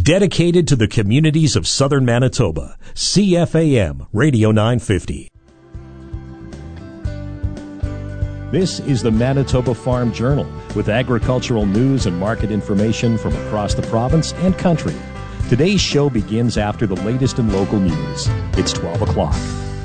Dedicated to the communities of southern Manitoba. CFAM Radio 950. This is the Manitoba Farm Journal with agricultural news and market information from across the province and country. Today's show begins after the latest in local news. It's 12 o'clock.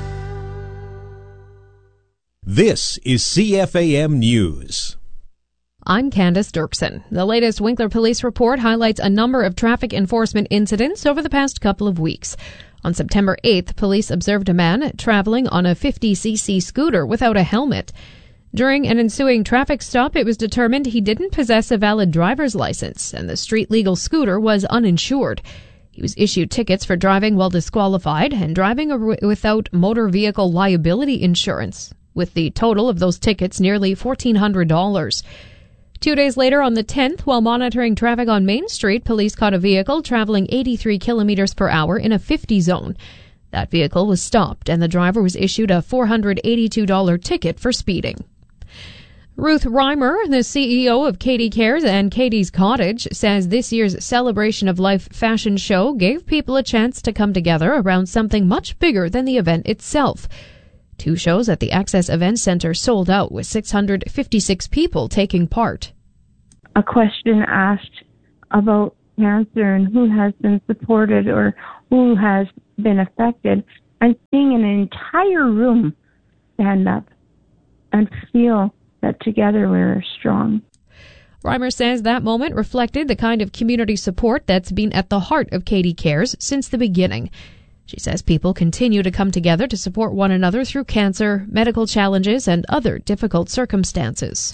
This is CFAM News. I'm Candace Dirksen. The latest Winkler Police report highlights a number of traffic enforcement incidents over the past couple of weeks. On September 8th, police observed a man traveling on a 50cc scooter without a helmet. During an ensuing traffic stop, it was determined he didn't possess a valid driver's license, and the street-legal scooter was uninsured. He was issued tickets for driving while disqualified and driving without motor vehicle liability insurance, with the total of those tickets nearly $1,400. 2 days later, on the 10th, while monitoring traffic on Main Street, police caught a vehicle traveling 83 kilometers per hour in a 50 zone. That vehicle was stopped, and the driver was issued a $482 ticket for speeding. Ruth Reimer, the CEO of Katie Cares and Katie's Cottage, says this year's Celebration of Life fashion show gave people a chance to come together around something much bigger than the event itself. 2 shows at the Access Event Center sold out, with 656 people taking part. A question asked about cancer and who has been supported or who has been affected, and seeing an entire room stand up and feel that together we're strong. Reimer says that moment reflected the kind of community support that's been at the heart of Katie Cares since the beginning. She says people continue to come together to support one another through cancer, medical challenges, and other difficult circumstances.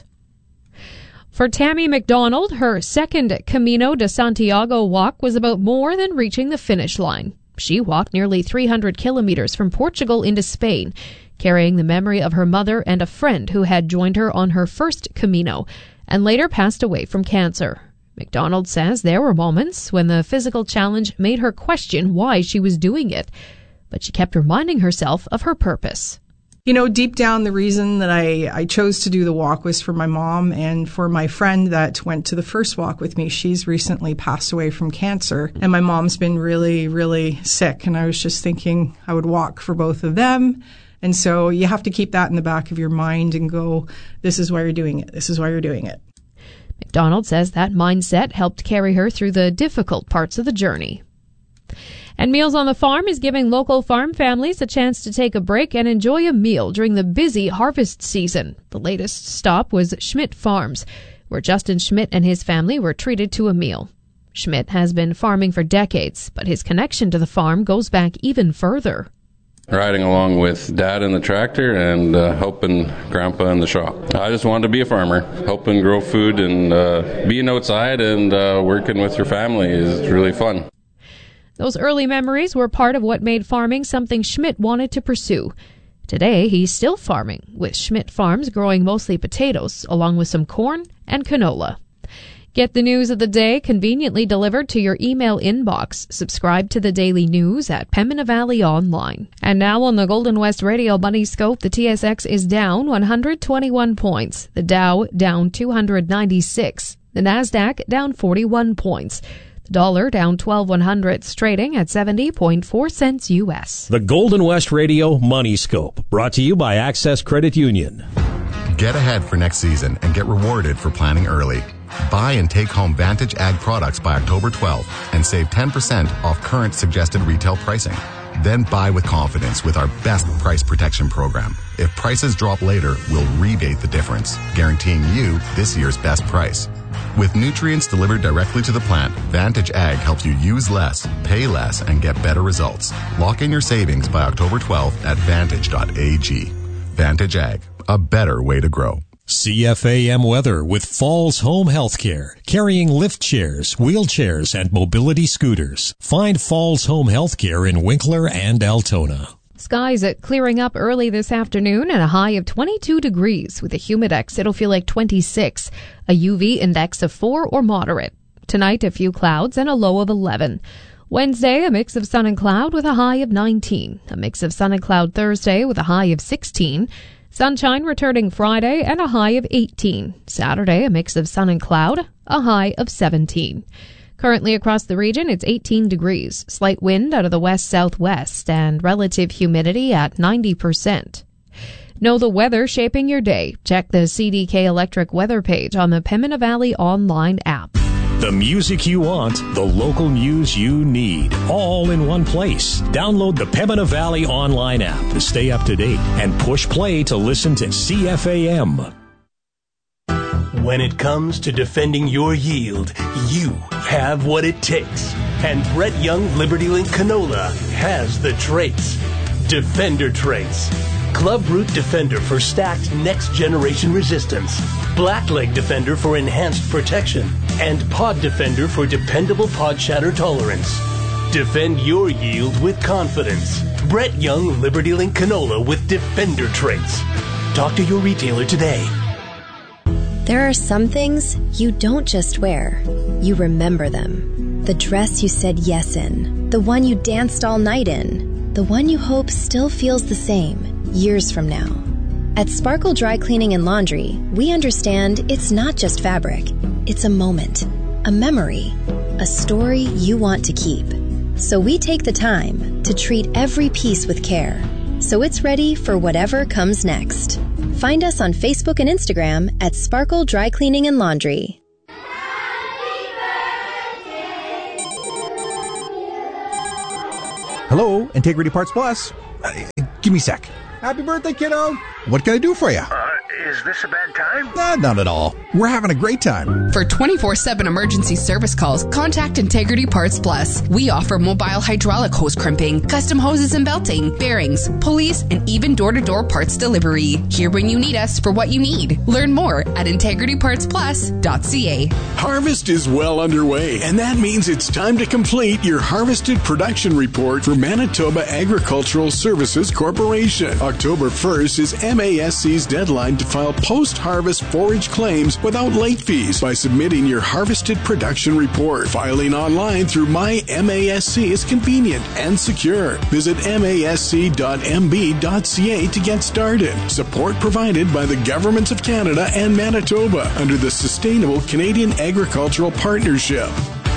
For Tammy McDonald, her second Camino de Santiago walk was about more than reaching the finish line. She walked nearly 300 kilometers from Portugal into Spain, carrying the memory of her mother and a friend who had joined her on her first Camino and later passed away from cancer. McDonald says there were moments when the physical challenge made her question why she was doing it, but she kept reminding herself of her purpose. You know, deep down, the reason that I chose to do the walk was for my mom and for my friend that went to the first walk with me. She's recently passed away from cancer, and my mom's been really, really sick, and I was just thinking I would walk for both of them. And so you have to keep that in the back of your mind and go, this is why you're doing it. This is why you're doing it. McDonald says that mindset helped carry her through the difficult parts of the journey. And Meals on the Farm is giving local farm families a chance to take a break and enjoy a meal during the busy harvest season. The latest stop was Schmidt Farms, where Justin Schmidt and his family were treated to a meal. Schmidt has been farming for decades, but his connection to the farm goes back even further. Riding along with Dad in the tractor and helping Grandpa in the shop. I just wanted to be a farmer, helping grow food and being outside and working with your family is really fun. Those early memories were part of what made farming something Schmidt wanted to pursue. Today, he's still farming, with Schmidt Farms growing mostly potatoes, along with some corn and canola. Get the news of the day conveniently delivered to your email inbox. Subscribe to the daily news at Pembina Valley Online. And now on the Golden West Radio Money Scope, the TSX is down 121 points. The Dow down 296. The Nasdaq down 41 points. The dollar down 12/100, trading at 70.4 cents U.S. The Golden West Radio Money Scope, brought to you by Access Credit Union. Get ahead for next season and get rewarded for planning early. Buy and take home Vantage Ag products by October 12th and save 10% off current suggested retail pricing. Then buy with confidence with our best price protection program. If prices drop later, we'll rebate the difference, guaranteeing you this year's best price. With nutrients delivered directly to the plant, Vantage Ag helps you use less, pay less, and get better results. Lock in your savings by October 12th at vantage.ag. Vantage Ag, a better way to grow. CFAM weather with Falls Home Healthcare, carrying lift chairs, wheelchairs, and mobility scooters. Find Falls Home Healthcare in Winkler and Altona. Skies clearing up early this afternoon and a high of 22 degrees. With a humidex, it'll feel like 26. A UV index of 4 or moderate. Tonight, a few clouds and a low of 11. Wednesday, a mix of sun and cloud with a high of 19. A mix of sun and cloud Thursday with a high of 16. Sunshine returning Friday and a high of 18. Saturday, a mix of sun and cloud, a high of 17. Currently across the region, it's 18 degrees, slight wind out of the west-southwest, and relative humidity at 90%. Know the weather shaping your day. Check the CDK Electric weather page on the Pembina Valley online app. The music you want, the local news you need, all in one place. Download the Pembina Valley online app to stay up to date and push play to listen to CFAM. When it comes to defending your yield, you have what it takes. And Brett Young LibertyLink Canola has the traits. Defender traits. Club Root Defender for stacked next-generation resistance. Blackleg Defender for enhanced protection. And Pod Defender for dependable pod shatter tolerance. Defend your yield with confidence. Brett Young LibertyLink Canola with Defender traits. Talk to your retailer today. There are some things you don't just wear. You remember them. The dress you said yes in. The one you danced all night in. The one you hope still feels the same years from now. At Sparkle Dry Cleaning and Laundry, we understand it's not just fabric. It's a moment, a memory, a story you want to keep. So we take the time to treat every piece with care, so it's ready for whatever comes next. Find us on Facebook and Instagram at Sparkle Dry Cleaning and Laundry. Hello, Integrity Parts Plus. Give me a sec. Happy birthday, kiddo. What can I do for you? Is this a bad time? Not at all. We're having a great time. For 24/7 emergency service calls, contact Integrity Parts Plus. We offer mobile hydraulic hose crimping, custom hoses and belting, bearings, pulleys, and even door-to-door parts delivery. Here when you need us for what you need. Learn more at integritypartsplus.ca. Harvest is well underway, and that means it's time to complete your harvested production report for Manitoba Agricultural Services Corporation. October 1st is MASC's deadline to file post-harvest forage claims without late fees by submitting your harvested production report. Filing online through My MASC is convenient and secure. Visit masc.mb.ca to get started. Support provided by the Governments of Canada and Manitoba under the Sustainable Canadian Agricultural Partnership.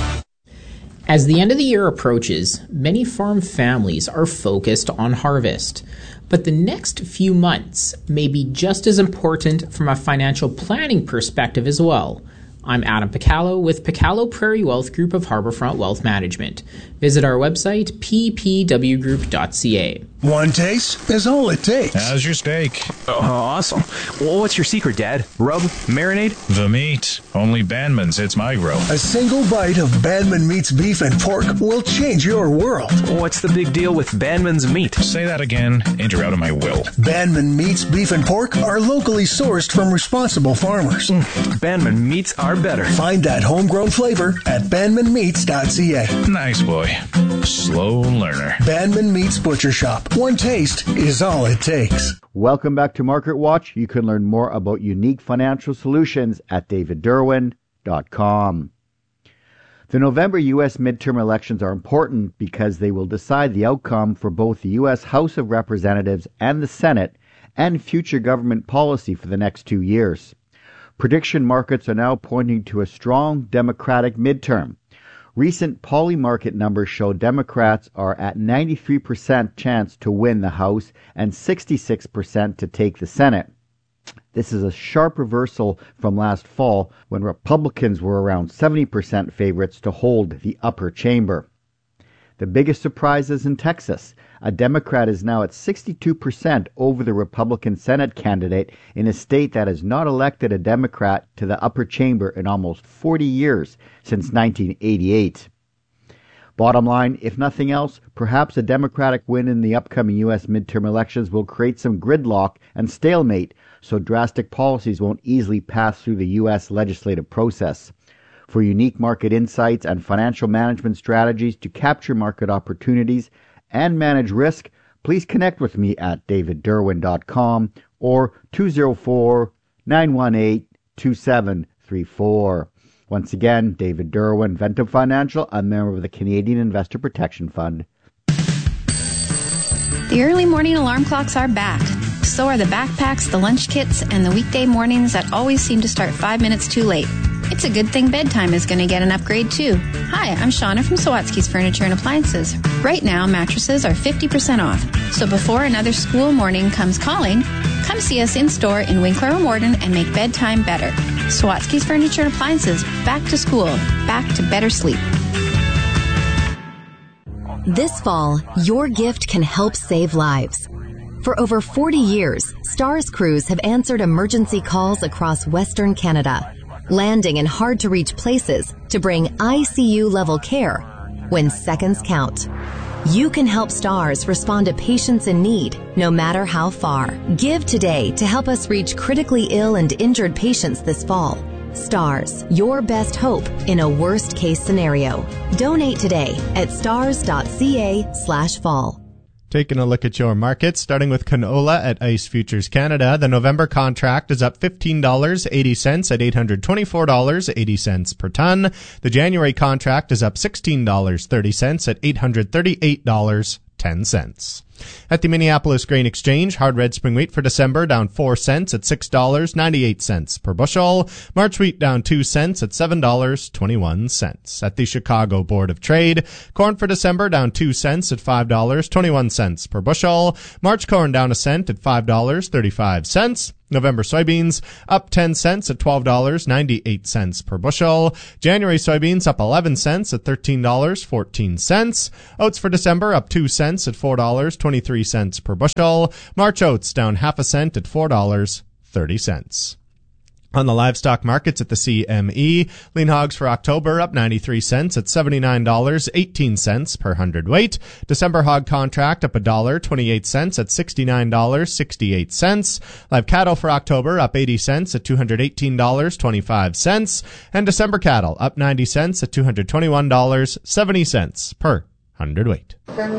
As the end of the year approaches, many farm families are focused on harvest. But the next few months may be just as important from a financial planning perspective as well. I'm Adam Picallo with Picallo Prairie Wealth Group of Harbourfront Wealth Management. Visit our website, ppwgroup.ca. One taste is all it takes. How's your steak? Awesome. Well, what's your secret, Dad? Rub? Marinade? The meat. Only Bandman's hits my grill. A single bite of Bandman Meat's beef and pork will change your world. What's the big deal with Bandman's meat? Say that again, and you're out of my will. Bandman Meat's beef and pork are locally sourced from responsible farmers. Bandman Meats are better. Find that homegrown flavor at bandmanmeats.ca. Nice boy. Slow learner. Bandman Meats Butcher Shop. One taste is all it takes. Welcome back to Market Watch. You can learn more about unique financial solutions at davidderwin.com. The November U.S. midterm elections are important because they will decide the outcome for both the U.S. House of Representatives and the Senate and future government policy for the next 2 years. Prediction markets are now pointing to a strong Democratic midterm. Recent Polymarket numbers show Democrats are at 93% chance to win the House and 66% to take the Senate. This is a sharp reversal from last fall when Republicans were around 70% favorites to hold the upper chamber. The biggest surprise is in Texas. A Democrat is now at 62% over the Republican Senate candidate in a state that has not elected a Democrat to the upper chamber in almost 40 years, since 1988. Bottom line, if nothing else, perhaps a Democratic win in the upcoming U.S. midterm elections will create some gridlock and stalemate, so drastic policies won't easily pass through the U.S. legislative process. For unique market insights and financial management strategies to capture market opportunities and manage risk, please connect with me at davidderwin.com or 204-918-2734. Once again, David Derwin, Ventum Financial, a member of the Canadian Investor Protection Fund. The early morning alarm clocks are back. So are the backpacks, the lunch kits, and the weekday mornings that always seem to start 5 minutes too late. It's a good thing bedtime is going to get an upgrade too. Hi, I'm Shauna from Sawatsky's Furniture and Appliances. Right now, mattresses are 50% off. So before another school morning comes calling, come see us in-store in Winkler or Morden and make bedtime better. Sawatsky's Furniture and Appliances. Back to school. Back to better sleep. This fall, your gift can help save lives. For over 40 years, STARS crews have answered emergency calls across Western Canada, landing in hard-to-reach places to bring ICU-level care when seconds count. You can help STARS respond to patients in need, no matter how far. Give today to help us reach critically ill and injured patients this fall. STARS, your best hope in a worst-case scenario. Donate today at stars.ca/fall. Taking a look at your markets, starting with canola at ICE Futures Canada. The November contract is up $15.80 at $824.80 per ton. The January contract is up $16.30 at $838.10. At the Minneapolis Grain Exchange, hard red spring wheat for December down 4 cents at $6.98 per bushel. March wheat down 2 cents at $7.21. At the Chicago Board of Trade, corn for December down 2 cents at $5.21 per bushel. March corn down a cent at $5.35. November soybeans up 10 cents at $12.98 per bushel. January soybeans up 11 cents at $13.14. Oats for December up 2 cents at $4.23 per bushel. March oats down half a cent at $4.30. On the livestock markets at the CME, lean hogs for October up 93 cents at $79.18 per hundredweight. December hog contract up $1.28 at $69.68. Live cattle for October up 80 cents at $218.25. And December cattle up 90 cents at $221.70 per hundredweight.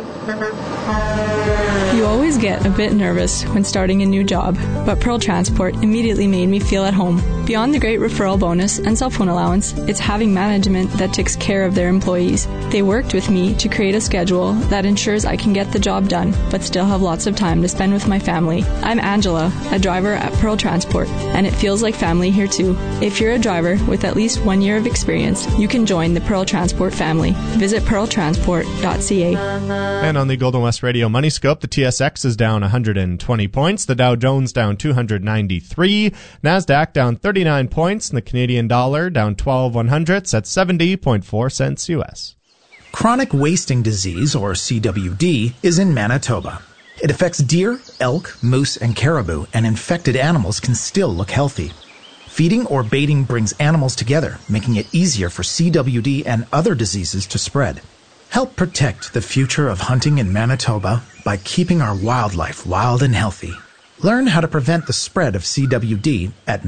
You always get a bit nervous when starting a new job, but Pearl Transport immediately made me feel at home. Beyond the great referral bonus and cell phone allowance, it's having management that takes care of their employees. They worked with me to create a schedule that ensures I can get the job done, but still have lots of time to spend with my family. I'm Angela, a driver at Pearl Transport, and it feels like family here too. If you're a driver with at least 1 year of experience, you can join the Pearl Transport family. Visit pearltransport.ca. And on the Golden West Radio Money Scope, the TSX is down 120 points, the Dow Jones down 293, NASDAQ down 39 points, and the Canadian dollar down 12/100ths at 70.4 cents US. Chronic wasting disease, or CWD, is in Manitoba. It affects deer, elk, moose, and caribou, and infected animals can still look healthy. Feeding or baiting brings animals together, making it easier for CWD and other diseases to spread. Help protect the future of hunting in Manitoba by keeping our wildlife wild and healthy. Learn how to prevent the spread of CWD at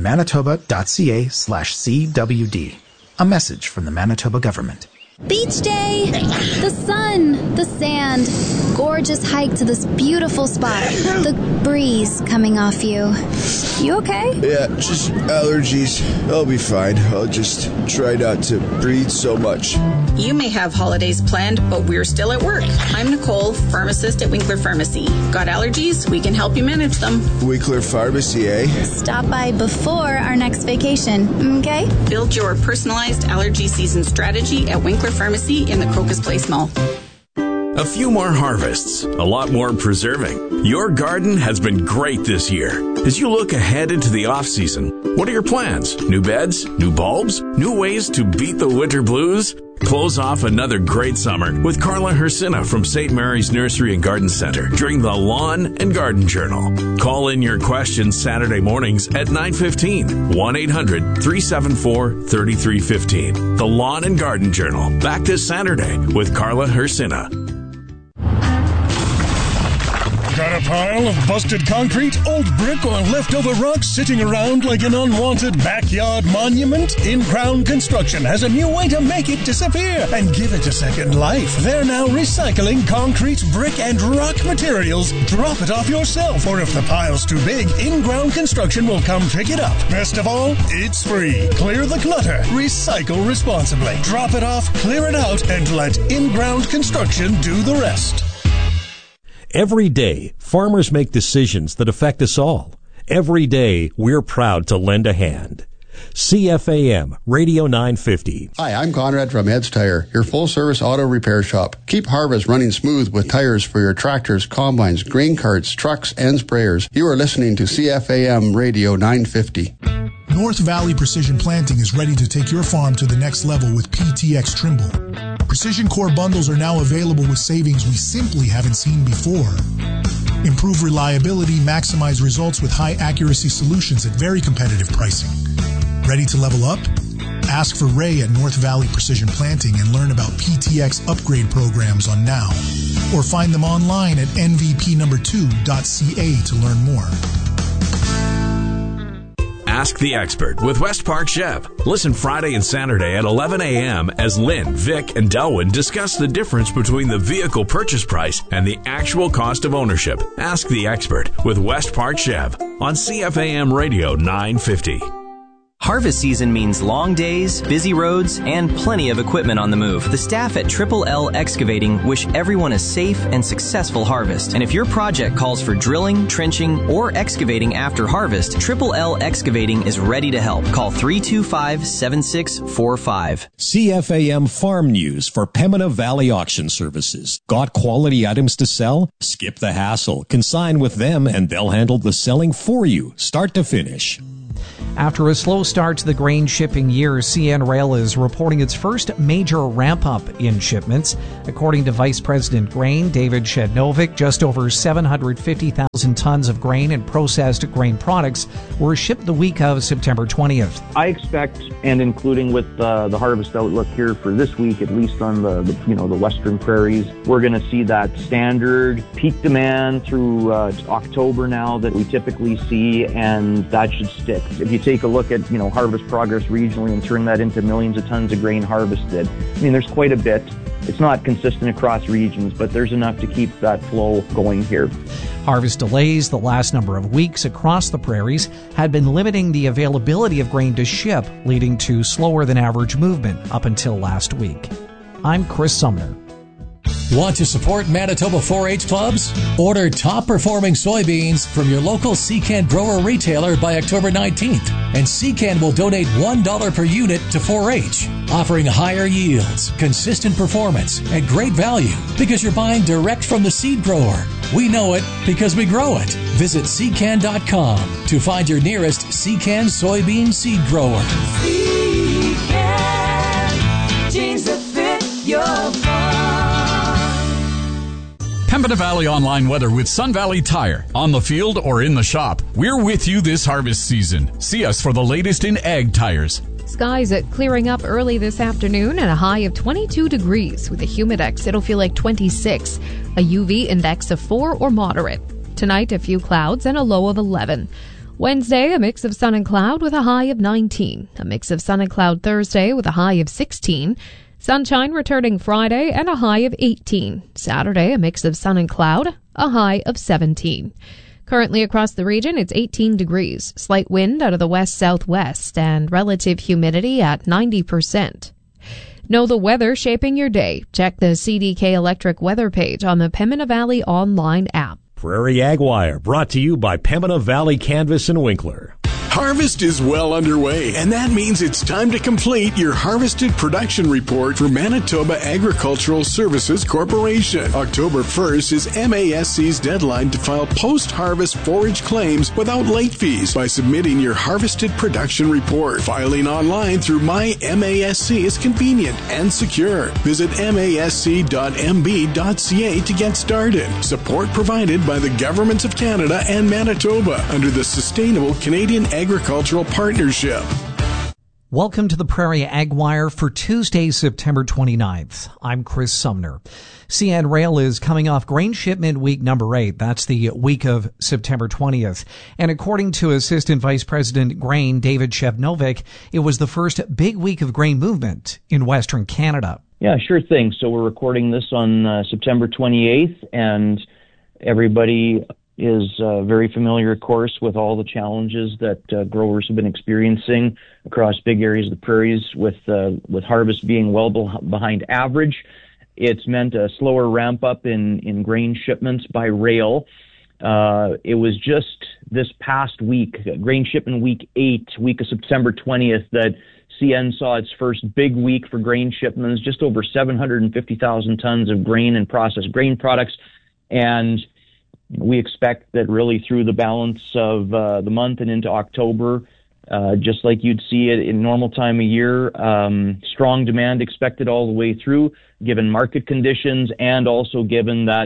manitoba.ca/CWD. A message from the Manitoba government. Beach day! The sun, the sand, gorgeous hike to this beautiful spot, the breeze coming off you. You okay? Yeah, just allergies. I'll be fine. I'll just try not to breathe so much. You may have holidays planned, but we're still at work. I'm Nicole, pharmacist at Winkler Pharmacy. Got allergies? We can help you manage them. Winkler Pharmacy, eh? Stop by before our next vacation, okay? Build your personalized allergy season strategy at Winkler Pharmacy in the Crocus Place Mall. A few more harvests, a lot more preserving. Your garden has been great this year. As you look ahead into the off-season, what are your plans? New beds? New bulbs? New ways to beat the winter blues? Close off another great summer with Carla Hersina from St. Mary's Nursery and Garden Center during the Lawn and Garden Journal. Call in your questions Saturday mornings at 9:15. 1-800-374-3315. The Lawn and Garden Journal. Back this Saturday with Carla Hersina. Got a pile of busted concrete, old brick, or leftover rocks sitting around like an unwanted backyard monument? In-Ground Construction has a new way to make it disappear and give it a second life. They're now recycling concrete, brick, and rock materials. Drop it off yourself, or if the pile's too big, In-Ground Construction will come pick it up. Best of all, it's free. Clear the clutter. Recycle responsibly. Drop it off, clear it out, and let In-Ground Construction do the rest. Every day, farmers make decisions that affect us all. Every day, we're proud to lend a hand. CFAM Radio 950. Hi, I'm Conrad from Ed's Tire, your full-service auto repair shop. Keep harvest running smooth with tires for your tractors, combines, grain carts, trucks, and sprayers. You are listening to CFAM Radio 950. North Valley Precision Planting is ready to take your farm to the next level with PTx Trimble. Precision Core bundles are now available with savings we simply haven't seen before. Improve reliability, maximize results with high accuracy solutions at very competitive pricing. Ready to level up? Ask for Ray at North Valley Precision Planting and learn about PTx upgrade programs on Now. Or find them online at nvp2.ca to learn more. Ask the Expert with West Park Chev. Listen Friday and Saturday at 11 a.m. as Lynn, Vic, and Delwyn discuss the difference between the vehicle purchase price and the actual cost of ownership. Ask the Expert with West Park Chev on CFAM Radio 950. Harvest season means long days, busy roads, and plenty of equipment on the move. The staff at Triple L Excavating wish everyone a safe and successful harvest. And if your project calls for drilling, trenching, or excavating after harvest, Triple L Excavating is ready to help. Call 325-7645. CFAM Farm News for Pembina Valley Auction Services. Got quality items to sell? Skip the hassle. Consign with them and they'll handle the selling for you, start to finish. After a slow start to the grain shipping year, CN Rail is reporting its first major ramp-up in shipments. According to Vice President Grain, David Shednovic, just over 750,000 tons of grain and processed grain products were shipped the week of September 20th. I expect, and including with the harvest outlook here for this week, at least on the western prairies, we're going to see that standard peak demand through October now that we typically see, and that should stick. If you take a look at, harvest progress regionally and turn that into millions of tons of grain harvested, there's quite a bit. It's not consistent across regions, but there's enough to keep that flow going here. Harvest delays the last number of weeks across the prairies had been limiting the availability of grain to ship, leading to slower than average movement up until last week. I'm Chris Sumner. Want to support Manitoba 4-H clubs? Order top-performing soybeans from your local Secan grower retailer by October 19th, and Secan will donate $1 per unit to 4-H, offering higher yields, consistent performance, and great value because you're buying direct from the seed grower. We know it because we grow it. Visit Secan.com to find your nearest Secan soybean seed grower. Secan, jeans that fit your farm. Pembina Valley Online weather with Sun Valley Tire. On the field or in the shop, we're with you this harvest season. See us for the latest in ag tires. Skies clearing up early this afternoon and a high of 22 degrees. With a humidex, it'll feel like 26. A UV index of 4 or moderate. Tonight, a few clouds and a low of 11. Wednesday, a mix of sun and cloud with a high of 19. A mix of sun and cloud Thursday with a high of 16. Sunshine returning Friday and a high of 18. Saturday, a mix of sun and cloud, a high of 17. Currently across the region, it's 18 degrees. Slight wind out of the west-southwest and relative humidity at 90%. Know the weather shaping your day. Check the CDK Electric weather page on the Pembina Valley online app. Prairie Ag Wire, brought to you by Pembina Valley Canvas and Winkler. Harvest is well underway, and that means it's time to complete your harvested production report for Manitoba Agricultural Services Corporation. October 1st is MASC's deadline to file post-harvest forage claims without late fees by submitting your harvested production report. Filing online through My MASC is convenient and secure. Visit masc.mb.ca to get started. Support provided by the Governments of Canada and Manitoba under the Sustainable Canadian Agricultural Partnership. Welcome to the Prairie Ag Wire for Tuesday, September 29th. I'm Chris Sumner. CN Rail is coming off grain shipment week number 8. That's the week of September 20th. And according to Assistant Vice President Grain, David Shevnovic, it was the first big week of grain movement in Western Canada. Yeah, sure thing. So we're recording this on September 28th, and everybody is very familiar, of course, with all the challenges that growers have been experiencing across big areas of the prairies with harvest being well behind average. It's meant a slower ramp up in grain shipments by rail. It was just this past week, grain shipment week 8, week of September 20th, that CN saw its first big week for grain shipments, just over 750,000 tons of grain and processed grain products. And we expect that really through the balance of the month and into October, just like you'd see it in normal time of year, strong demand expected all the way through, given market conditions, and also given that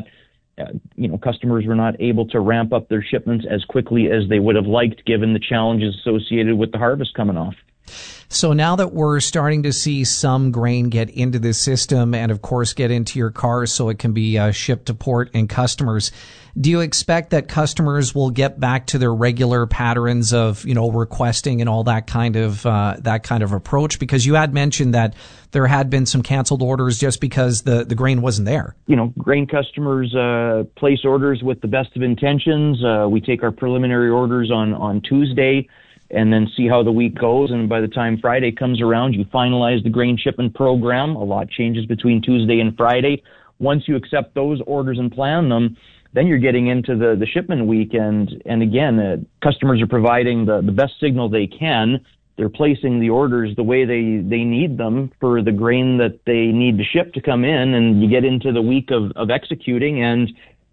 customers were not able to ramp up their shipments as quickly as they would have liked, given the challenges associated with the harvest coming off. So now that we're starting to see some grain get into the system and, of course, get into your cars so it can be shipped to port and customers, do you expect that customers will get back to their regular patterns of, requesting and all that kind of approach? Because you had mentioned that there had been some canceled orders just because the grain wasn't there. Grain customers place orders with the best of intentions. We take our preliminary orders on Tuesday, and then see how the week goes. And by the time Friday comes around, you finalize the grain shipment program. A lot changes between Tuesday and Friday. Once you accept those orders and plan them, then you're getting into the shipment week. And again, customers are providing the best signal they can. They're placing the orders the way they need them for the grain that they need to ship to come in. And you get into the week of executing, and,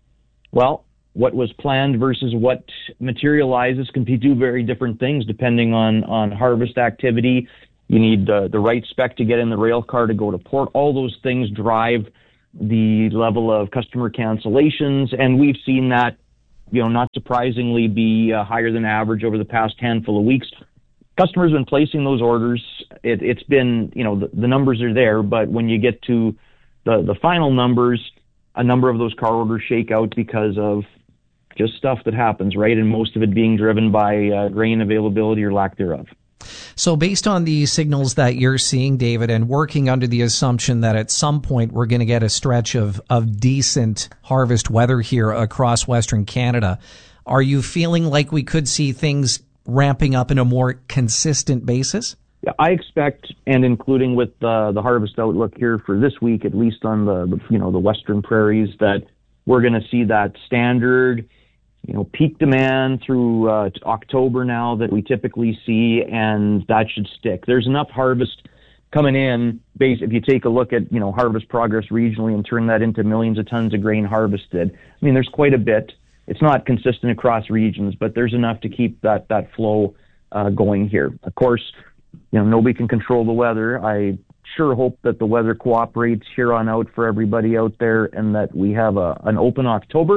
well, what was planned versus what materializes can be two very different things depending on harvest activity. You need the right spec to get in the rail car to go to port. All those things drive the level of customer cancellations, and we've seen that, not surprisingly, be higher than average over the past handful of weeks. Customers have been placing those orders. It's been, the numbers are there, but when you get to the final numbers, a number of those car orders shake out because of just stuff that happens, right? And most of it being driven by grain availability or lack thereof. So based on the signals that you're seeing, David, and working under the assumption that at some point we're going to get a stretch of decent harvest weather here across Western Canada, are you feeling like we could see things ramping up in a more consistent basis? Yeah, I expect, and including with the harvest outlook here for this week, at least on the Western prairies, that we're going to see that standard peak demand through October now that we typically see, and that should stick. There's enough harvest coming in. If you take a look at, harvest progress regionally and turn that into millions of tons of grain harvested, there's quite a bit. It's not consistent across regions, but there's enough to keep that flow going here. Of course, nobody can control the weather. I sure hope that the weather cooperates here on out for everybody out there and that we have an open October.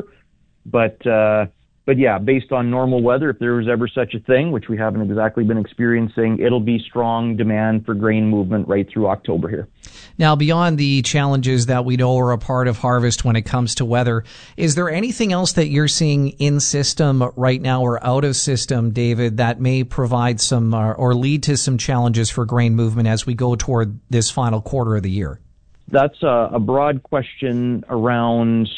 But yeah, based on normal weather, if there was ever such a thing, which we haven't exactly been experiencing, it'll be strong demand for grain movement right through October here. Now, beyond the challenges that we know are a part of harvest when it comes to weather, is there anything else that you're seeing in system right now or out of system, David, that may provide some or lead to some challenges for grain movement as we go toward this final quarter of the year? That's a broad question around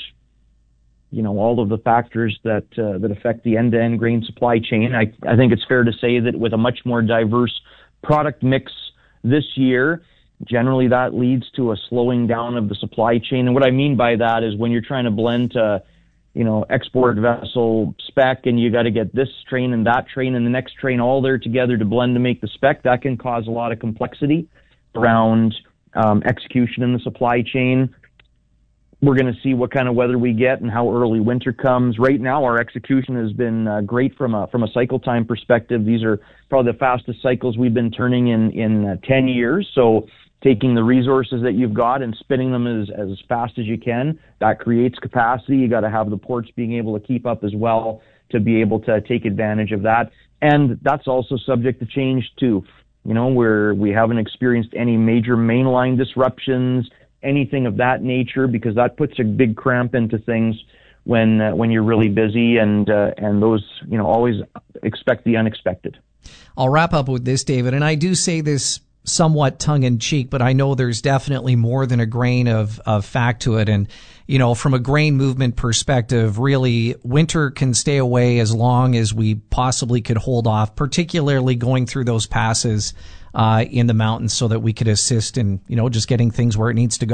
all of the factors that affect the end-to-end grain supply chain. I think it's fair to say that with a much more diverse product mix this year, generally that leads to a slowing down of the supply chain. And what I mean by that is when you're trying to blend export vessel spec, and you got to get this train and that train and the next train all there together to blend to make the spec, that can cause a lot of complexity around execution in the supply chain. We're going to see what kind of weather we get and how early winter comes. Right now, our execution has been great from a cycle time perspective. These are probably the fastest cycles we've been turning in 10 years. So taking the resources that you've got and spinning them as fast as you can, that creates capacity. You got to have the ports being able to keep up as well to be able to take advantage of that. And that's also subject to change too. We haven't experienced any major mainline disruptions, anything of that nature, because that puts a big cramp into things when you're really busy, and those always expect the unexpected. I'll wrap up with this, David, and I do say this somewhat tongue-in-cheek, but I know there's definitely more than a grain of fact to it. And from a grain movement perspective, really winter can stay away as long as we possibly could hold off, particularly going through those passes in the mountains, so that we could assist in just getting things where it needs to go.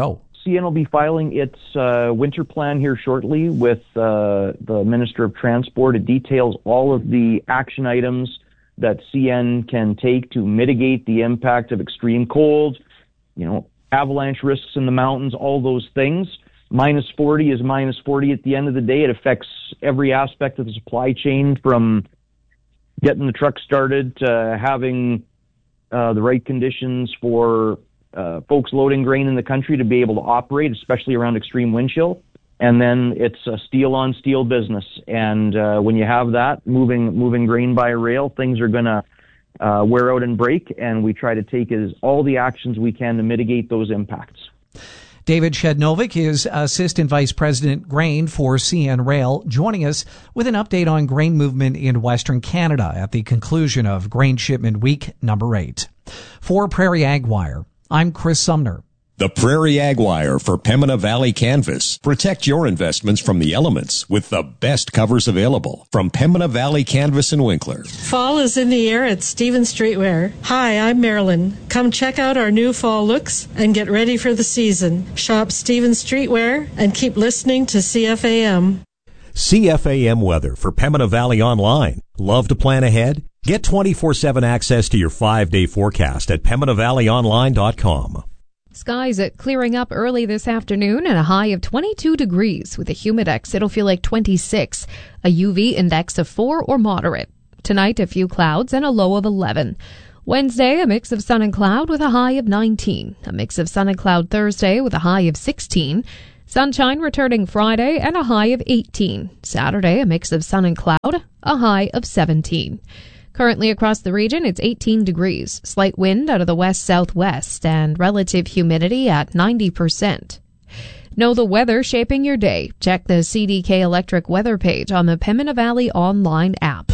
CN will be filing its winter plan here shortly with the Minister of Transport. It details all of the action items that CN can take to mitigate the impact of extreme cold, avalanche risks in the mountains, all those things. Minus 40 is minus 40 at the end of the day. It affects every aspect of the supply chain, from getting the truck started to having the right conditions for folks loading grain in the country to be able to operate, especially around extreme wind chill. And then it's a steel-on-steel business. And when you have that, moving grain by rail, things are going to wear out and break, and we try to take all the actions we can to mitigate those impacts. David Shednovic is Assistant Vice President Grain for CN Rail, joining us with an update on grain movement in Western Canada at the conclusion of Grain Shipment Week number 8. For Prairie Ag Wire, I'm Chris Sumner. The Prairie Ag Wire for Pembina Valley Canvas. Protect your investments from the elements with the best covers available from Pembina Valley Canvas in Winkler. Fall is in the air at Stevens Streetwear. Hi, I'm Marilyn. Come check out our new fall looks and get ready for the season. Shop Stevens Streetwear and keep listening to CFAM. CFAM weather for Pembina Valley Online. Love to plan ahead? Get 24/7 access to your 5-day forecast at PembinaValleyOnline.com. Skies clearing up early this afternoon and a high of 22 degrees. With a humidex, it'll feel like 26. A UV index of 4 or moderate. Tonight, a few clouds and a low of 11. Wednesday, a mix of sun and cloud with a high of 19. A mix of sun and cloud Thursday with a high of 16. Sunshine returning Friday and a high of 18. Saturday, a mix of sun and cloud, a high of 17. Currently across the region, it's 18 degrees, slight wind out of the west-southwest, and relative humidity at 90%. Know the weather shaping your day. Check the CDK Electric weather page on the Pembina Valley Online app.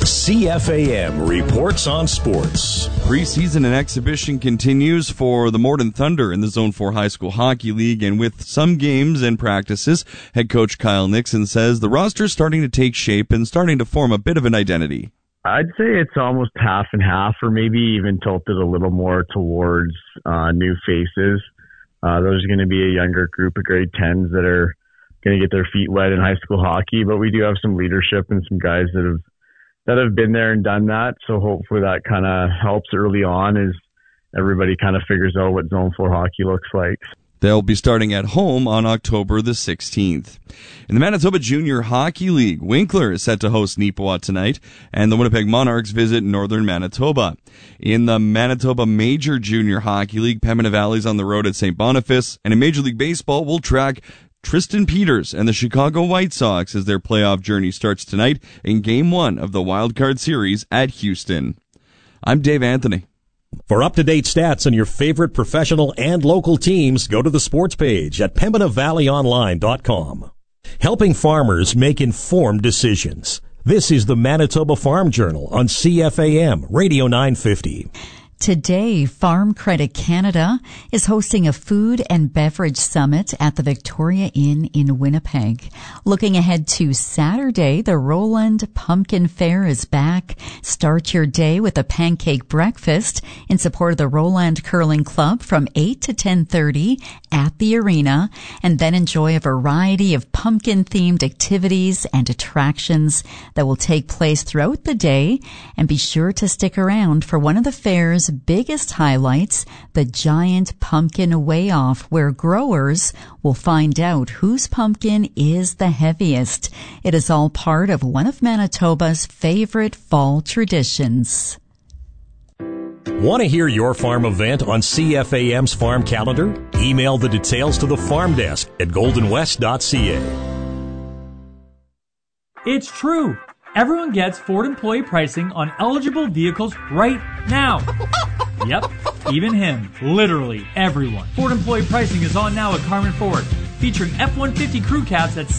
CFAM reports on sports. Preseason and exhibition continues for the Morden Thunder in the Zone 4 High School Hockey League, and with some games and practices, head coach Kyle Nixon says the roster's starting to take shape and starting to form a bit of an identity. I'd say it's almost half and half, or maybe even tilted a little more towards new faces. There's going to be a younger group of grade 10s that are going to get their feet wet in high school hockey, but we do have some leadership and some guys that have been there and done that. So hopefully that kind of helps early on as everybody kind of figures out what Zone 4 hockey looks like. They'll be starting at home on October the 16th. In the Manitoba Junior Hockey League, Winkler is set to host Neepawa tonight, and the Winnipeg Monarchs visit Northern Manitoba. In the Manitoba Major Junior Hockey League, Pembina Valley's on the road at St. Boniface, and in Major League Baseball, we'll track Tristan Peters and the Chicago White Sox as their playoff journey starts tonight in Game 1 of the Wild Card Series at Houston. I'm Dave Anthony. For up-to-date stats on your favorite professional and local teams, go to the sports page at PembinaValleyOnline.com. Helping farmers make informed decisions. This is the Manitoba Farm Journal on CFAM Radio 950. Today, Farm Credit Canada is hosting a food and beverage summit at the Victoria Inn in Winnipeg. Looking ahead to Saturday, the Roland Pumpkin Fair is back. Start your day with a pancake breakfast in support of the Roland Curling Club from 8 to 10:30 at the arena, and then enjoy a variety of pumpkin-themed activities and attractions that will take place throughout the day. And be sure to stick around for one of the fair's biggest highlights, the Giant Pumpkin Weigh-Off, where growers will find out whose pumpkin is the heaviest. It is all part of one of Manitoba's favorite fall traditions. Want to hear your farm event on CFAM's farm calendar? Email the details to the farm desk at goldenwest.ca. It's true. Everyone gets Ford employee pricing on eligible vehicles right now. Yep, even him. Literally everyone. Ford employee pricing is on now at Carmen Ford, featuring F-150 crew cabs at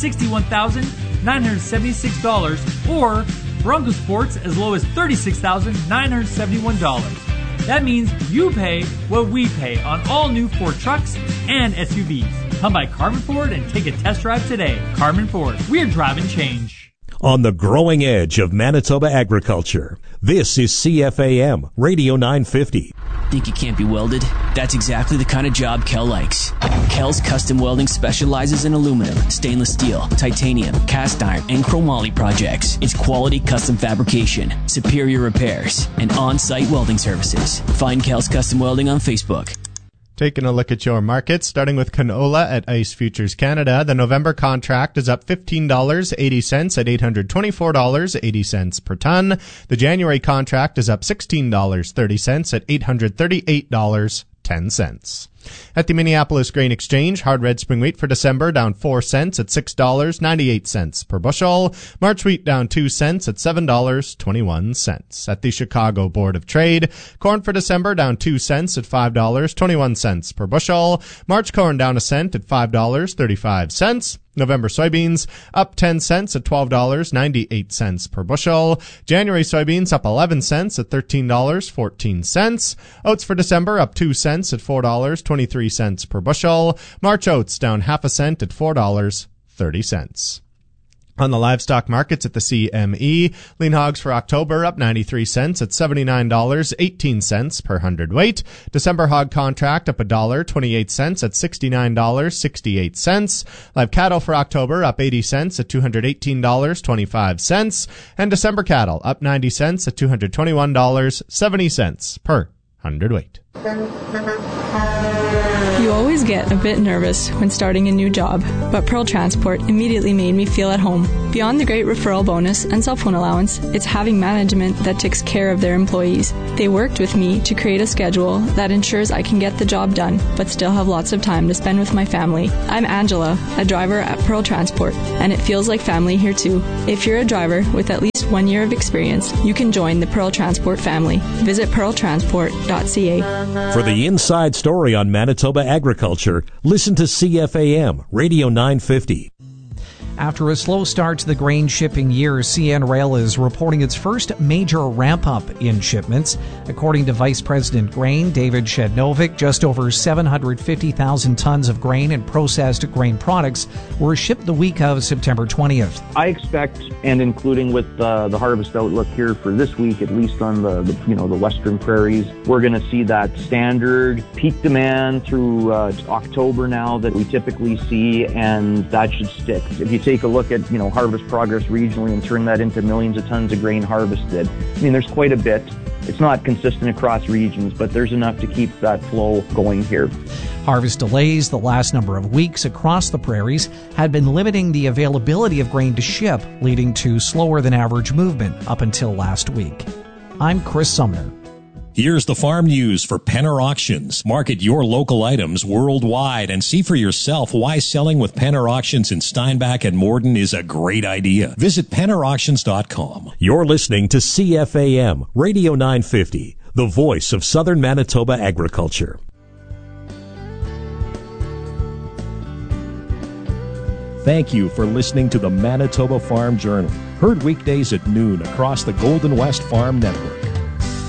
$61,976 or Bronco Sports as low as $36,971. That means you pay what we pay on all new Ford trucks and SUVs. Come by Carmen Ford and take a test drive today. Carmen Ford, we're driving change. On the growing edge of Manitoba agriculture, This is CFAM, Radio 950. Think it can't be welded? That's exactly the kind of job Kel likes. Kel's Custom Welding specializes in aluminum, stainless steel, titanium, cast iron, and chromoly projects. It's quality custom fabrication, superior repairs, and on-site welding services. Find Kel's Custom Welding on Facebook. Taking a look at your markets, starting with canola at Ice Futures Canada. The November contract is up $15.80 at $824.80 per ton. The January contract is up $16.30 at $838.10. At the Minneapolis Grain Exchange, hard red spring wheat for December down 4 cents at $6.98 per bushel. March wheat down 2 cents at $7.21. At the Chicago Board of Trade, corn for December down 2 cents at $5.21 per bushel. March corn down a cent at $5.35. November soybeans up 10 cents at $12.98 per bushel. January soybeans up 11 cents at $13.14. Oats for December up 2 cents at $4.23 per bushel. March oats down half a cent at $4.30. On the livestock markets at the CME, lean hogs for October up 93 cents at $79.18 per hundredweight. December hog contract up $1.28 at $69.68. Live cattle for October up 80 cents at $218.25. And December cattle up 90 cents at $221.70 per hundredweight. You always get a bit nervous when starting a new job, but Pearl Transport immediately made me feel at home. Beyond the great referral bonus and cell phone allowance, it's having management that takes care of their employees. They worked with me to create a schedule that ensures I can get the job done, but still have lots of time to spend with my family. I'm Angela, a driver at Pearl Transport, and it feels like family here too. If you're a driver with at least 1 year of experience, you can join the Pearl Transport family. Visit pearltransport.ca. For the inside story on Manitoba agriculture, listen to CFAM, Radio 950. After a slow start to the grain shipping year, CN Rail is reporting its first major ramp-up in shipments. According to Vice President Grain, David Shednovic, just over 750,000 tons of grain and processed grain products were shipped the week of September 20th. I expect, and including with the harvest outlook here for this week, at least on the western prairies, we're going to see that standard peak demand through October now that we typically see, and that should stick. If you take a look at, harvest progress regionally and turn that into millions of tons of grain harvested, there's quite a bit. It's not consistent across regions, but there's enough to keep that flow going here. Harvest delays the last number of weeks across the prairies had been limiting the availability of grain to ship, leading to slower than average movement up until last week. I'm Chris Sumner. Here's the farm news for Penner Auctions. Market your local items worldwide and see for yourself why selling with Penner Auctions in Steinbach and Morden is a great idea. Visit PennerAuctions.com. You're listening to CFAM, Radio 950, the voice of Southern Manitoba agriculture. Thank you for listening to the Manitoba Farm Journal, heard weekdays at noon across the Golden West Farm Network.